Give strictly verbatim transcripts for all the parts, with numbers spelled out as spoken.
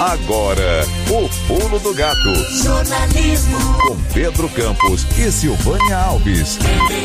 Agora, o Pulo do Gato. Jornalismo. Com Pedro Campos e Silvânia Alves.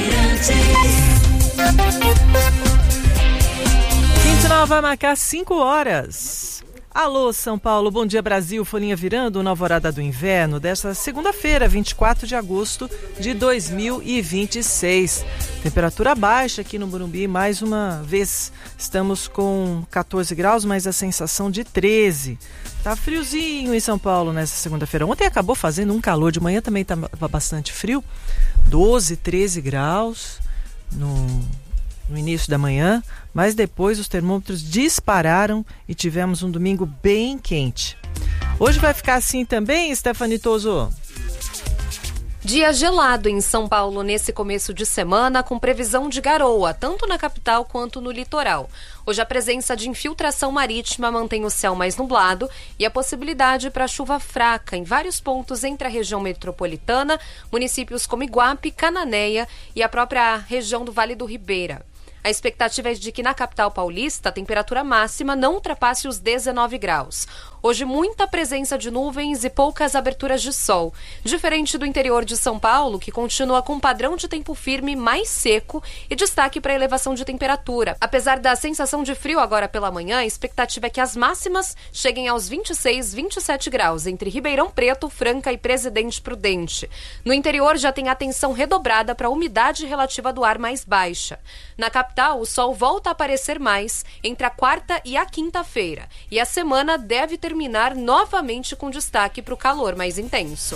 vinte e nove vai marcar cinco horas. Alô, São Paulo, bom dia Brasil, folhinha virando na alvorada do inverno desta segunda-feira, vinte e quatro de agosto de dois mil e vinte e seis. Temperatura baixa aqui no Morumbi, mais uma vez estamos com catorze graus, mas a sensação de treze. Tá friozinho em São Paulo nessa segunda-feira. Ontem acabou fazendo um calor, de manhã também estava bastante frio, doze, treze graus no... no início da manhã, mas depois os termômetros dispararam e tivemos um domingo bem quente. Hoje vai ficar assim também, Stephanie Toso? Dia gelado em São Paulo nesse começo de semana, com previsão de garoa, tanto na capital quanto no litoral. Hoje a presença de infiltração marítima mantém o céu mais nublado e a possibilidade para chuva fraca em vários pontos entre a região metropolitana, municípios como Iguape, Cananéia e a própria região do Vale do Ribeira. A expectativa é de que na capital paulista a temperatura máxima não ultrapasse os dezenove graus. Hoje, muita presença de nuvens e poucas aberturas de sol. Diferente do interior de São Paulo, que continua com um padrão de tempo firme mais seco e destaque para a elevação de temperatura. Apesar da sensação de frio agora pela manhã, a expectativa é que as máximas cheguem aos vinte e seis, vinte e sete graus entre Ribeirão Preto, Franca e Presidente Prudente. No interior já tem atenção redobrada para a umidade relativa do ar mais baixa. Na capital, o sol volta a aparecer mais entre a quarta e a quinta-feira. E a semana deve ter terminar novamente com destaque para o calor mais intenso.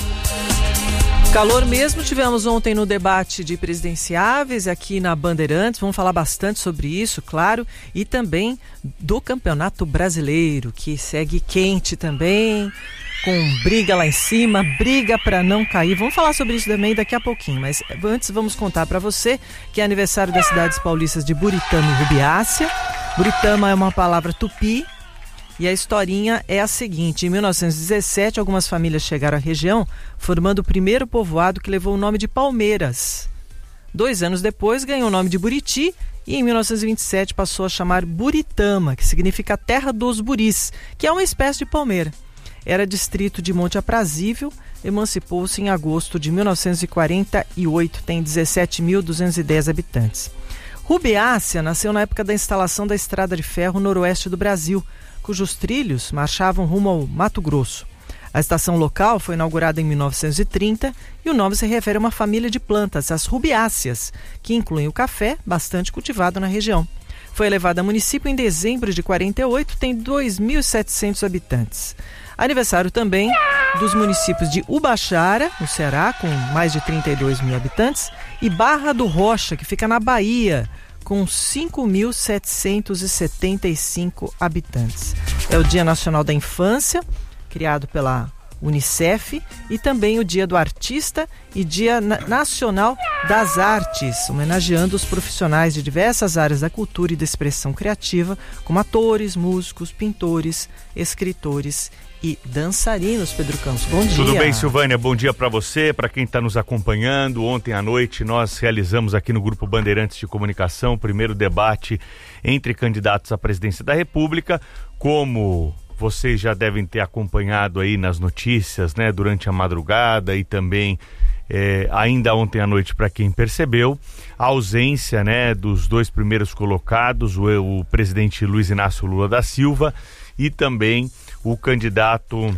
Calor mesmo tivemos ontem no debate de presidenciáveis aqui na Bandeirantes. Vamos falar bastante sobre isso, claro, e também do Campeonato Brasileiro, que segue quente também, com briga lá em cima, briga para não cair. Vamos falar sobre isso também daqui a pouquinho, mas antes vamos contar para você que é aniversário das cidades paulistas de Buritama e Rubiácea. Buritama é uma palavra tupi. E a historinha é a seguinte: em mil novecentos e dezessete, algumas famílias chegaram à região, formando o primeiro povoado que levou o nome de Palmeiras. Dois anos depois, ganhou o nome de Buriti e em mil novecentos e vinte e sete passou a chamar Buritama, que significa terra dos buris, que é uma espécie de palmeira. Era distrito de Monte Aprazível, emancipou-se em agosto de mil novecentos e quarenta e oito, tem dezessete mil duzentos e dez habitantes. Rubiácea nasceu na época da instalação da estrada de ferro noroeste do Brasil, cujos trilhos marchavam rumo ao Mato Grosso. A estação local foi inaugurada em mil novecentos e trinta e o nome se refere a uma família de plantas, as rubiáceas, que incluem o café, bastante cultivado na região. Foi elevada a município em dezembro de quarenta e oito, tem dois mil e setecentos habitantes. Aniversário também dos municípios de Ubachara, no Ceará, com mais de trinta e dois mil habitantes, e Barra do Rocha, que fica na Bahia, com cinco mil setecentos e setenta e cinco habitantes. É o Dia Nacional da Infância, criado pela Unicef, e também o Dia do Artista e Dia Na- Nacional das Artes, homenageando os profissionais de diversas áreas da cultura e da expressão criativa, como atores, músicos, pintores, escritores e dançarinos. Pedro Campos, bom dia. Tudo bem, Silvânia? Bom dia para você, para quem está nos acompanhando. Ontem à noite nós realizamos aqui no Grupo Bandeirantes de Comunicação o primeiro debate entre candidatos à presidência da República. Como vocês já devem ter acompanhado aí nas notícias, né, durante a madrugada e também é, ainda ontem à noite, para quem percebeu, a ausência, né, dos dois primeiros colocados, o, o presidente Luiz Inácio Lula da Silva e também o candidato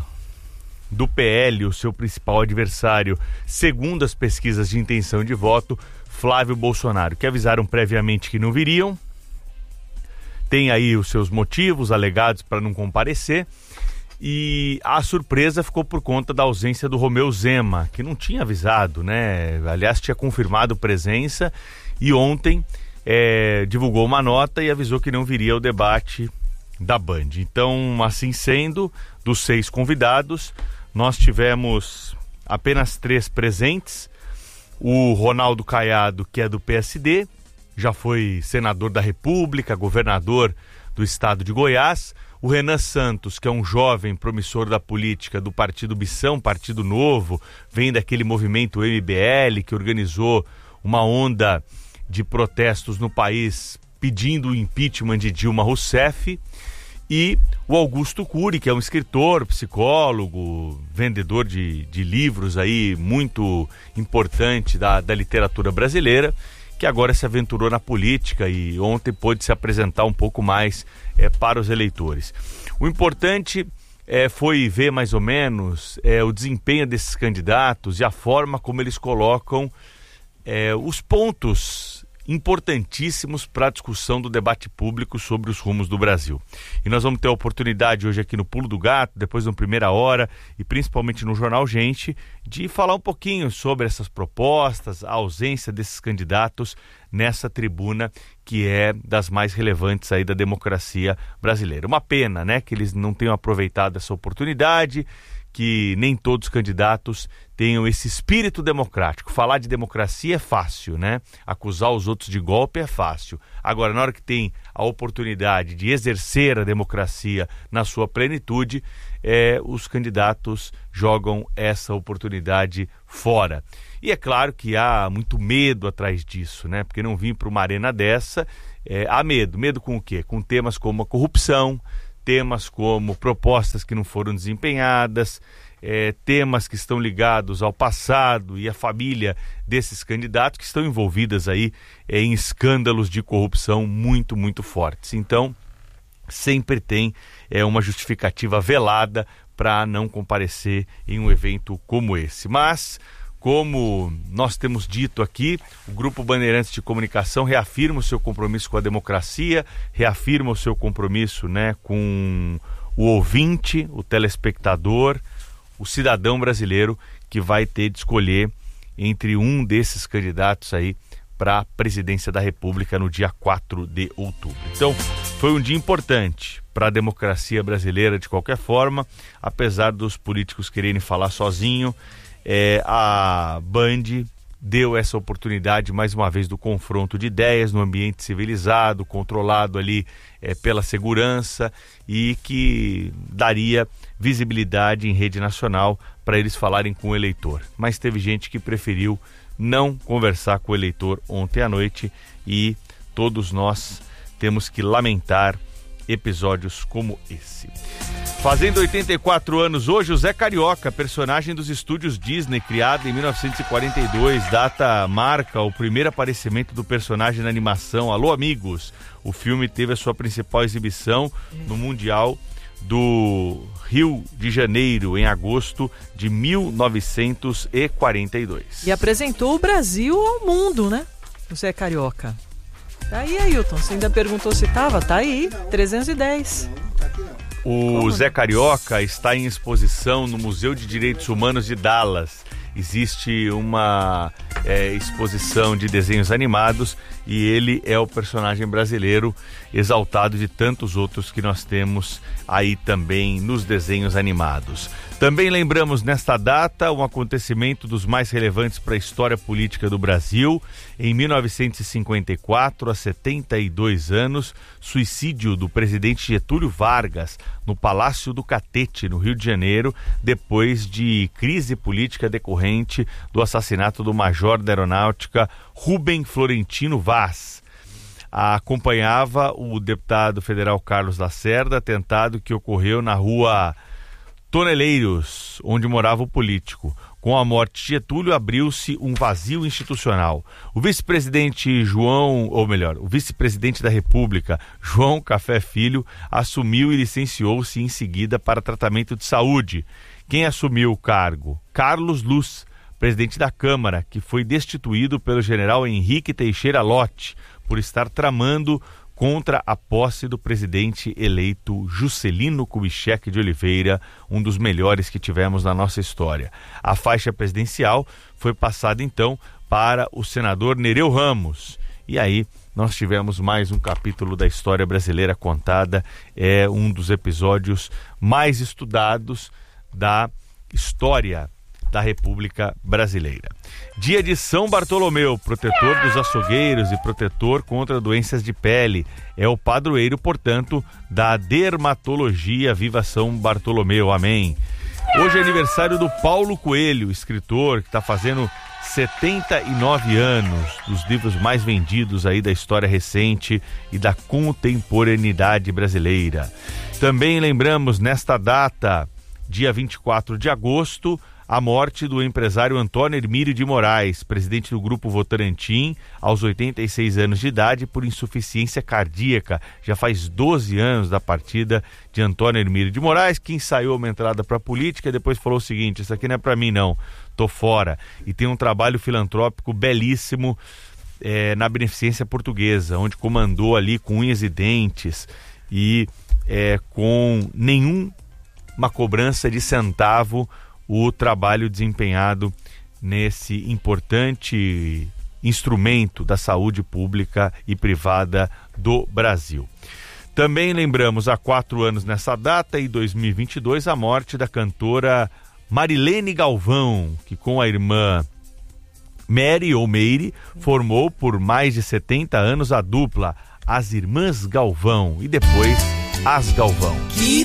do P L, o seu principal adversário, segundo as pesquisas de intenção de voto, Flávio Bolsonaro, que avisaram previamente que não viriam. Tem aí os seus motivos alegados para não comparecer. E a surpresa ficou por conta da ausência do Romeu Zema, que não tinha avisado, né? Aliás, tinha confirmado presença e ontem é, divulgou uma nota e avisou que não viria ao debate da Band. Então, assim sendo, dos seis convidados, nós tivemos apenas três presentes. O Ronaldo Caiado, que é do P S D, já foi senador da República, governador do estado de Goiás. O Renan Santos, que é um jovem promissor da política do Partido Bição, Partido Novo, vem daquele movimento M B L que organizou uma onda de protestos no país pedindo o impeachment de Dilma Rousseff. e o Augusto Cury, que é um escritor, psicólogo, vendedor de, de livros aí muito importante da, da literatura brasileira, que agora se aventurou na política e ontem pôde se apresentar um pouco mais é, para os eleitores. O importante é, foi ver mais ou menos é, o desempenho desses candidatos e a forma como eles colocam é, os pontos importantíssimos para a discussão do debate público sobre os rumos do Brasil. E nós vamos ter a oportunidade hoje aqui no Pulo do Gato, depois da primeira hora e principalmente no Jornal Gente, de falar um pouquinho sobre essas propostas, a ausência desses candidatos nessa tribuna que é das mais relevantes aí da democracia brasileira. Uma pena, né, que eles não tenham aproveitado essa oportunidade, que nem todos os candidatos tenham esse espírito democrático. Falar de democracia é fácil, né? Acusar os outros de golpe é fácil. Agora, na hora que tem a oportunidade de exercer a democracia na sua plenitude, é, os candidatos jogam essa oportunidade fora. E é claro que há muito medo atrás disso, né? Porque não vir para uma arena dessa, é, há medo. Medo com o quê? Com temas como a corrupção, temas como propostas que não foram desempenhadas, é, temas que estão ligados ao passado e à família desses candidatos que estão envolvidas aí é, em escândalos de corrupção muito, muito fortes. Então, sempre tem é, uma justificativa velada para não comparecer em um evento como esse. Mas, como nós temos dito aqui, o Grupo Bandeirantes de Comunicação reafirma o seu compromisso com a democracia, reafirma o seu compromisso, né, com o ouvinte, o telespectador, o cidadão brasileiro que vai ter de escolher entre um desses candidatos aí para a presidência da República no dia quatro de outubro. Então, foi um dia importante para a democracia brasileira de qualquer forma, apesar dos políticos quererem falar sozinho. É, a Band deu essa oportunidade mais uma vez do confronto de ideias no ambiente civilizado, controlado ali é, pela segurança e que daria visibilidade em rede nacional para eles falarem com o eleitor. Mas teve gente que preferiu não conversar com o eleitor ontem à noite e todos nós temos que lamentar episódios como esse. Fazendo oitenta e quatro anos hoje, o Zé Carioca, personagem dos estúdios Disney, criado em mil novecentos e quarenta e dois, data marca o primeiro aparecimento do personagem na animação Alô Amigos. O filme teve a sua principal exibição no Mundial do Rio de Janeiro, em agosto de mil novecentos e quarenta e dois. E apresentou o Brasil ao mundo, né? O Zé Carioca. Tá aí, Ailton. Você ainda perguntou se tava? Tá aí, trezentos e dez. O Como Zé Carioca está em exposição no Museu de Direitos Humanos de Dallas. Existe uma é, exposição de desenhos animados e ele é o personagem brasileiro exaltado de tantos outros que nós temos aí também nos desenhos animados. Também lembramos nesta data um acontecimento dos mais relevantes para a história política do Brasil. Em mil novecentos e cinquenta e quatro, há setenta e dois anos, suicídio do presidente Getúlio Vargas no Palácio do Catete, no Rio de Janeiro, depois de crise política decorrente do assassinato do major da Aeronáutica Rubem Florentino Vaz. Acompanhava o deputado federal Carlos Lacerda, atentado que ocorreu na rua Toneleiros, onde morava o político. Com a morte de Getúlio, abriu-se um vazio institucional. O vice-presidente João, ou melhor, o vice-presidente da República, João Café Filho, assumiu e licenciou-se em seguida para tratamento de saúde. Quem assumiu o cargo? Carlos Luz, presidente da Câmara, que foi destituído pelo general Henrique Teixeira Lott por estar tramando contra a posse do presidente eleito Juscelino Kubitschek de Oliveira, um dos melhores que tivemos na nossa história. A faixa presidencial foi passada então para o senador Nereu Ramos. E aí nós tivemos mais um capítulo da história brasileira contada, é um dos episódios mais estudados da história da República Brasileira. Dia de São Bartolomeu, protetor dos açougueiros e protetor contra doenças de pele. É o padroeiro, portanto, da dermatologia. Viva São Bartolomeu, amém. Hoje é aniversário do Paulo Coelho, escritor que está fazendo setenta e nove anos, dos livros mais vendidos aí da história recente e da contemporaneidade brasileira. Também lembramos nesta data, dia vinte e quatro de agosto, a morte do empresário Antônio Hermílio de Moraes, presidente do Grupo Votorantim, aos oitenta e seis anos de idade, por insuficiência cardíaca. Já faz doze anos da partida de Antônio Hermílio de Moraes, que ensaiou uma entrada para a política e depois falou o seguinte: isso aqui não é para mim não, tô fora. E tem um trabalho filantrópico belíssimo é, na Beneficência Portuguesa, onde comandou ali com unhas e dentes e é, com nenhuma cobrança de centavo o trabalho desempenhado nesse importante instrumento da saúde pública e privada do Brasil. Também lembramos há quatro anos nessa data, em dois mil e vinte e dois, a morte da cantora Marilene Galvão, que com a irmã Mary ou Meire formou por mais de setenta anos a dupla As Irmãs Galvão e depois As Galvão.